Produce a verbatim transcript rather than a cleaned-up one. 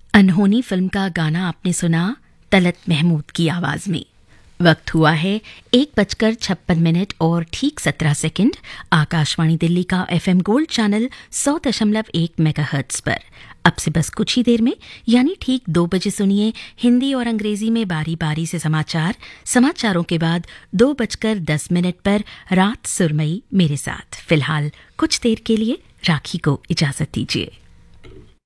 अनहोनी फिल्म का गाना आपने सुना तलत महमूद की आवाज में। वक्त हुआ है एक बजकर छप्पन मिनट और ठीक सत्रह सेकंड। आकाशवाणी दिल्ली का एफएम गोल्ड चैनल सौ दशमलव एक मेगाहर्ट्ज पर अब से बस कुछ ही देर में यानी ठीक दो बजे सुनिए हिंदी और अंग्रेजी में बारी बारी से समाचार। समाचारों के बाद दो बजकर दस मिनट पर रात सुरमई मेरे साथ। फिलहाल कुछ देर के लिए राखी को इजाजत दीजिए।